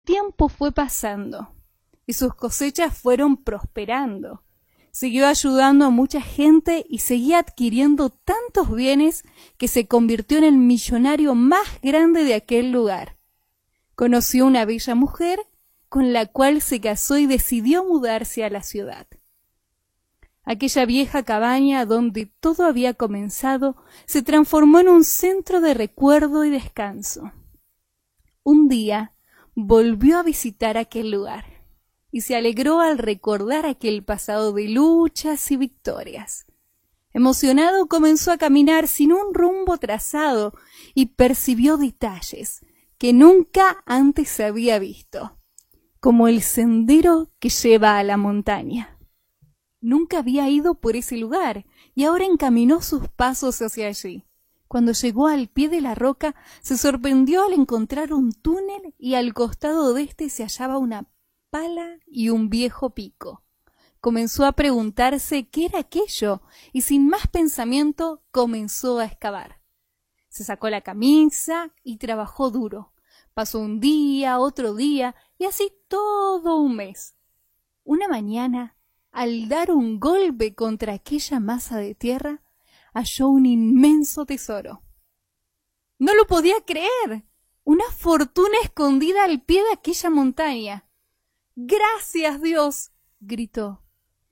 Tiempo fue pasando y sus cosechas fueron prosperando. Siguió ayudando a mucha gente y seguía adquiriendo tantos bienes que se convirtió en el millonario más grande de aquel lugar. Conoció una bella mujer con la cual se casó y decidió mudarse a la ciudad. Aquella vieja cabaña donde todo había comenzado se transformó en un centro de recuerdo y descanso. Un día volvió a visitar aquel lugar y se alegró al recordar aquel pasado de luchas y victorias. Emocionado comenzó a caminar sin un rumbo trazado y percibió detalles que nunca antes había visto, como el sendero que lleva a la montaña. Nunca había ido por ese lugar y ahora encaminó sus pasos hacia allí. Cuando llegó al pie de la roca, se sorprendió al encontrar un túnel y al costado de este se hallaba una pala y un viejo pico. Comenzó a preguntarse qué era aquello y sin más pensamiento comenzó a excavar. Se sacó la camisa y trabajó duro. Pasó un día, otro día y así todo un mes. Una mañana, al dar un golpe contra aquella masa de tierra, halló un inmenso tesoro. No lo podía creer. Una fortuna escondida al pie de aquella montaña. ¡Gracias, Dios!, gritó.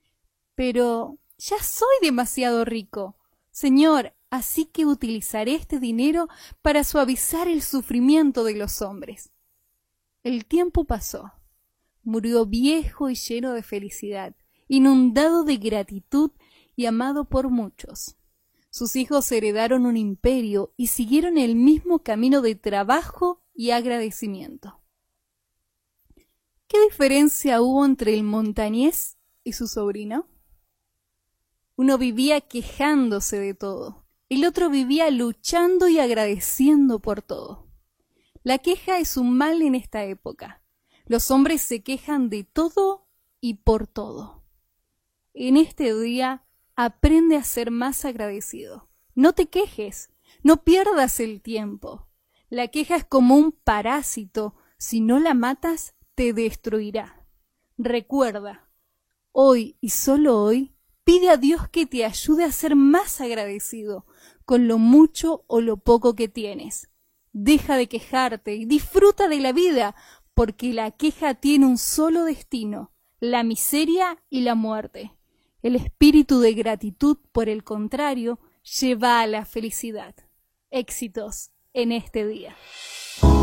Pero ya soy demasiado rico, Señor, así que utilizaré este dinero para suavizar el sufrimiento de los hombres. El tiempo pasó. Murió viejo y lleno de felicidad, inundado de gratitud y amado por muchos. Sus hijos heredaron un imperio y siguieron el mismo camino de trabajo y agradecimiento. ¿Qué diferencia hubo entre el montañés y su sobrino? Uno vivía quejándose de todo, el otro vivía luchando y agradeciendo por todo. La queja es un mal en esta época. Los hombres se quejan de todo y por todo. En este día, aprende a ser más agradecido. No te quejes, no pierdas el tiempo. La queja es como un parásito. Si no la matas, te destruirá. Recuerda, hoy y solo hoy, pide a Dios que te ayude a ser más agradecido con lo mucho o lo poco que tienes. Deja de quejarte y disfruta de la vida, porque la queja tiene un solo destino, la miseria y la muerte. El espíritu de gratitud, por el contrario, lleva a la felicidad. Éxitos en este día.